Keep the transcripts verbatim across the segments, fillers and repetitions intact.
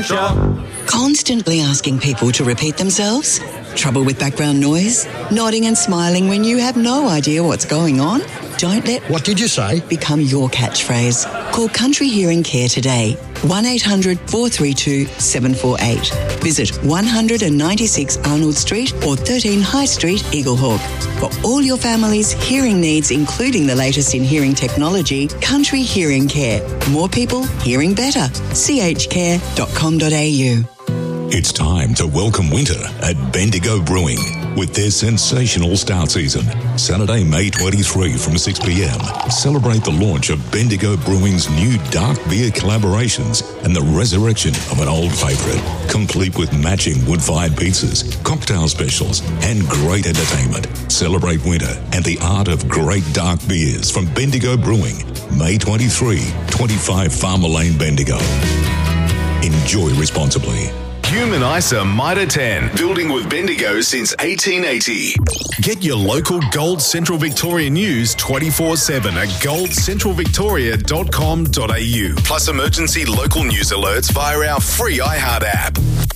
pressure. Constantly asking people to repeat themselves? Trouble with background noise? Nodding and smiling when you have no idea what's going on? Don't let What did you say? become your catchphrase. Call Country Hearing Care today. one eight hundred four three two seven four eight. Visit one ninety-six Arnold Street or thirteen High Street, Eaglehawk. For all your family's hearing needs, including the latest in hearing technology, Country Hearing Care. More people hearing better. c h care dot com dot a u. It's time to welcome winter at Bendigo Brewing with their sensational start season. Saturday, May twenty-third from six p.m. Celebrate the launch of Bendigo Brewing's new dark beer collaborations and the resurrection of an old favourite, complete with matching wood-fired pizzas, cocktail specials and great entertainment. Celebrate winter and the art of great dark beers from Bendigo Brewing. May twenty-third, twenty-five Farmer Lane, Bendigo. Enjoy responsibly. Human ISA Mitre ten, building with Bendigo since eighteen eighty. Get your local Gold Central Victoria news twenty-four seven at gold central victoria dot com dot a u. Plus emergency local news alerts via our free iHeart app.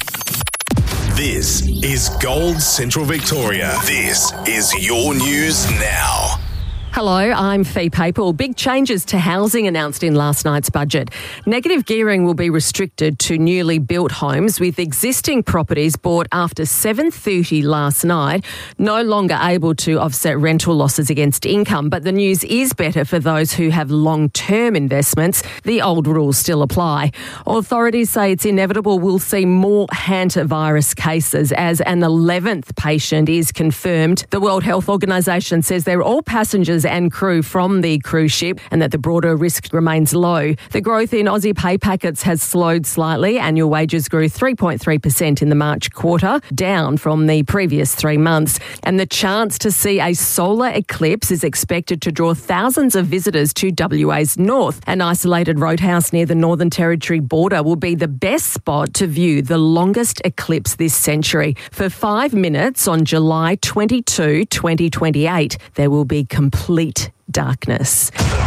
This is Gold Central Victoria. This is your news now. Hello, I'm Fee Papel. Big changes to housing announced in last night's budget. Negative gearing will be restricted to newly built homes, with existing properties bought after seven thirty last night no longer able to offset rental losses against income. But the news is better for those who have long-term investments. The old rules still apply. Authorities say it's inevitable we'll see more hantavirus cases as an eleventh patient is confirmed. The World Health Organisation says they're all passengers and crew from the cruise ship and that the broader risk remains low. The growth in Aussie pay packets has slowed slightly. Annual wages grew three point three percent in the March quarter, down from the previous three months. And the chance to see a solar eclipse is expected to draw thousands of visitors to W A's north. An isolated roadhouse near the Northern Territory border will be the best spot to view the longest eclipse this century. For five minutes on July twenty-second, twenty twenty-eight, there will be complete darkness.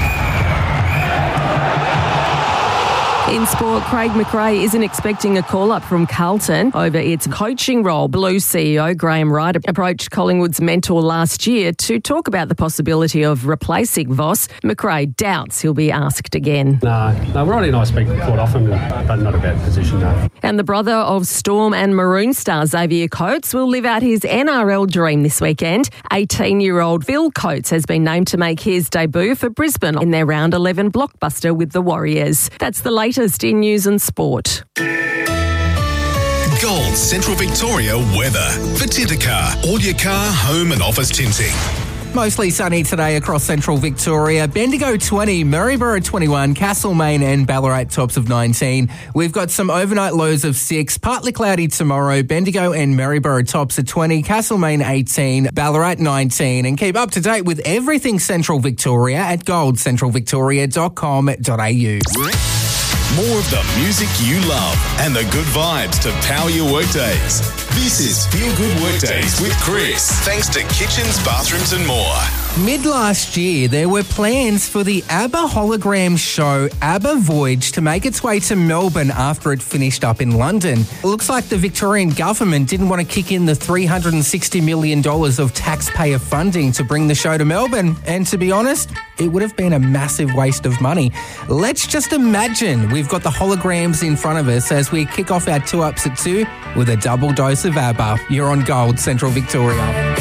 In sport, Craig McRae isn't expecting a call-up from Carlton over its coaching role. Blues C E O Graham Wright approached Collingwood's mentor last year to talk about the possibility of replacing Voss. McRae doubts he'll be asked again. No, no, Ronnie and I speak quite often, but not about position, no. And the brother of Storm and Maroon star Xavier Coates will live out his N R L dream this weekend. eighteen-year-old Phil Coates has been named to make his debut for Brisbane in their round eleven blockbuster with the Warriors. That's the latest in news and sport. Gold Central Victoria weather. For Tintercar, all your car, home and office tinting. Mostly sunny today across central Victoria. Bendigo twenty, Maryborough twenty-one, Castlemaine and Ballarat tops of nineteen. We've got some overnight lows of six, partly cloudy tomorrow. Bendigo and Maryborough tops of twenty, Castlemaine eighteen, Ballarat nineteen. And keep up to date with everything Central Victoria at gold central victoria dot com dot a u. More of the music you love and the good vibes to power your workdays. This is Feel Good Workdays with Chris. Thanks to Kitchens, Bathrooms and more. Mid last year, there were plans for the ABBA hologram show ABBA Voyage to make its way to Melbourne after it finished up in London. It looks like the Victorian government didn't want to kick in the three hundred sixty million dollars of taxpayer funding to bring the show to Melbourne. And to be honest, it would have been a massive waste of money. Let's just imagine we've got the holograms in front of us as we kick off our two ups at two with a double dose of ABBA. You're on Gold Central Victoria.